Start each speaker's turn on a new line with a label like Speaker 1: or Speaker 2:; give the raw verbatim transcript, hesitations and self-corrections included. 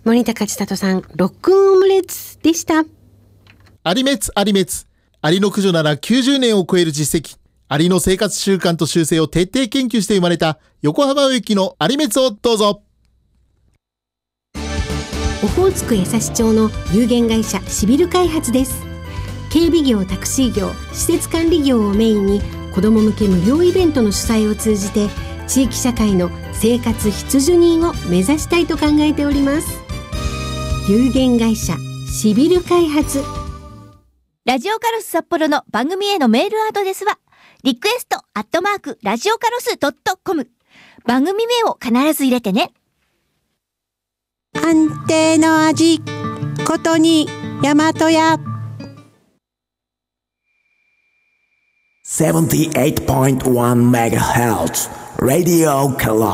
Speaker 1: 森高千里さん、ロックンオムレツでした。
Speaker 2: アリメツアリメツ。アリの駆除ならきゅうじゅうねんを超える実績。アリの生活習慣と習性を徹底研究して生まれた横浜植木のアリメツをどうぞ。
Speaker 1: オホーツク江差町の有限会社シビル開発です。警備業、タクシー業、施設管理業をメインに子ども向け無料イベントの主催を通じて地域社会の生活必需人を目指したいと考えております。有限会社シビル開発。
Speaker 3: ラジオカロス札幌の番組へのメールアドレスはリクエストアットマークラジオカロスドットコム。番組名を必ず入れてね。
Speaker 4: 安定の味ことに大和屋
Speaker 5: セブンティーエイトポイントワンメガヘルツ Radio Color